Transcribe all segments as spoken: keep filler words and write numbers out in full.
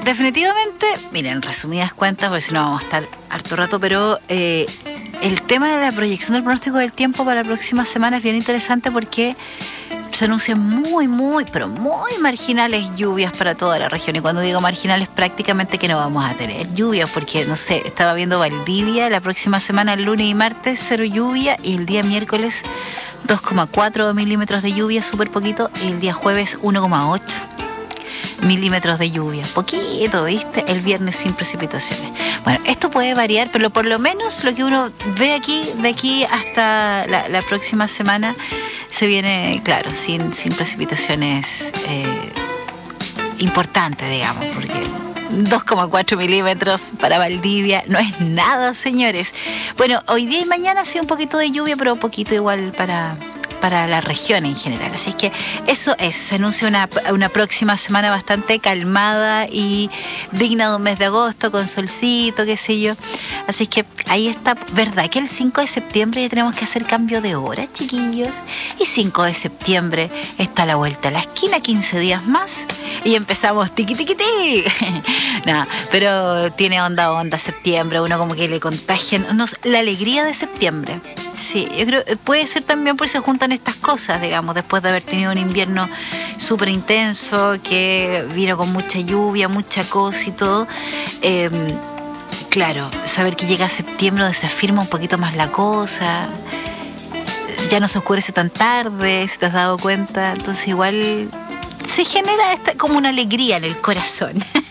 definitivamente, miren, resumidas cuentas, porque si no vamos a estar harto rato, pero eh, el tema de la proyección del pronóstico del tiempo para la próxima semana es bien interesante porque se anuncian muy, muy, pero muy marginales lluvias para toda la región. Y cuando digo marginales, prácticamente que no vamos a tener lluvias, porque, no sé, estaba viendo Valdivia, la próxima semana, el lunes y martes, cero lluvia, y el día miércoles dos coma cuatro milímetros de lluvia, súper poquito, y el día jueves uno coma ocho milímetros de lluvia, poquito, ¿viste? El viernes sin precipitaciones. Bueno, esto puede variar, pero por lo menos lo que uno ve aquí, de aquí hasta la, la próxima semana, se viene, claro, sin, sin precipitaciones eh, importantes, digamos, porque dos coma cuatro milímetros para Valdivia no es nada, señores. Bueno, hoy día y mañana sí un poquito de lluvia, pero poquito igual para... para la región en general. Así es que eso es, se anuncia una, una próxima semana bastante calmada y digna de un mes de agosto, con solcito, qué sé yo. Así es que ahí está, ¿verdad? Que el cinco de septiembre ya tenemos que hacer cambio de hora, chiquillos. Y cinco de septiembre está a la vuelta a la esquina, quince días más, y empezamos tiqui tiqui ti. Nada, pero tiene onda, onda septiembre, uno como que le contagian no, la alegría de septiembre. Sí, yo creo puede ser también porque se juntan estas cosas, digamos, después de haber tenido un invierno súper intenso, que vino con mucha lluvia, mucha cosa y todo. Eh, claro, saber que llega septiembre donde se afirma un poquito más la cosa, ya no se oscurece tan tarde, si te has dado cuenta, entonces igual se genera esta, como una alegría en el corazón.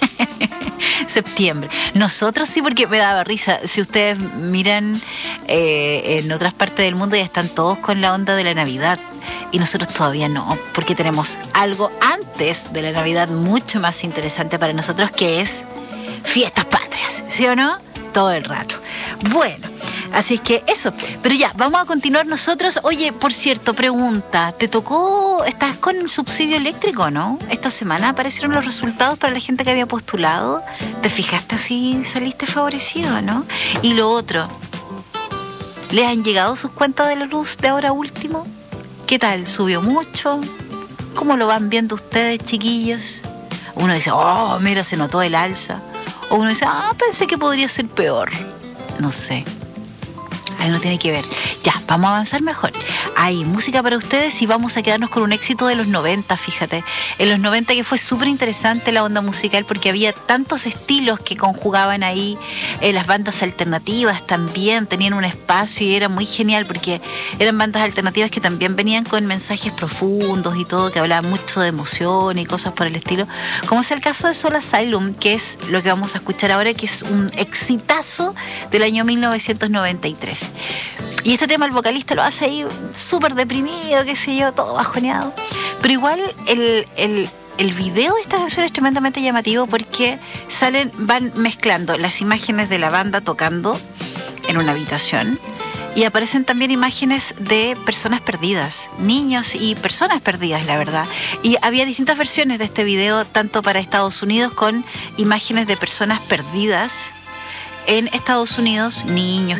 Septiembre. Nosotros sí, porque me daba risa. Si ustedes miran eh, en otras partes del mundo ya están todos con la onda de la Navidad y nosotros todavía no, porque tenemos algo antes de la Navidad mucho más interesante para nosotros, que es fiestas patrias, ¿sí o no? Todo el rato. Bueno, así es que eso. Pero ya, vamos a continuar nosotros. Oye, por cierto, pregunta, ¿te tocó, estás con subsidio eléctrico, no? Esta semana aparecieron los resultados para la gente que había postulado. ¿Te fijaste si saliste favorecido, no? Y lo otro, ¿les han llegado sus cuentas de la luz de ahora último? ¿Qué tal? ¿Subió mucho? ¿Cómo lo van viendo ustedes, chiquillos? Uno dice, oh, mira, se notó el alza. O uno dice, ah, pensé que podría ser peor. No sé. Ahí uno tiene que ver. Ya, vamos a avanzar mejor. Hay música para ustedes y vamos a quedarnos con un éxito de los noventa, fíjate. En los noventa, que fue súper interesante la onda musical porque había tantos estilos que conjugaban ahí. Eh, las bandas alternativas también tenían un espacio y era muy genial porque eran bandas alternativas que también venían con mensajes profundos y todo, que hablaban mucho de emoción y cosas por el estilo. Como es el caso de Soul Asylum, que es lo que vamos a escuchar ahora, que es un exitazo del año mil novecientos noventa y tres. Y este tema el vocalista lo hace ahí súper deprimido, qué sé yo, todo bajoneado. Pero igual el, el, el video de esta canción es tremendamente llamativo porque salen, van mezclando las imágenes de la banda tocando en una habitación y aparecen también imágenes de personas perdidas, niños y personas perdidas, la verdad. Y había distintas versiones de este video, tanto para Estados Unidos con imágenes de personas perdidas en Estados Unidos, niños